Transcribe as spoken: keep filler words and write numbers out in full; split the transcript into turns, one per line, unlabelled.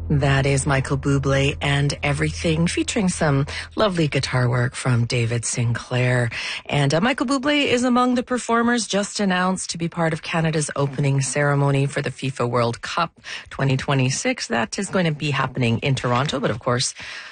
That is Michael Bublé and Everything, featuring some lovely guitar work from David Sinclair. And uh, Michael Bublé is among the performers just announced to be part of Canada's opening ceremony for the FIFA World Cup twenty twenty-six. That is going to be happening in Toronto, but of course,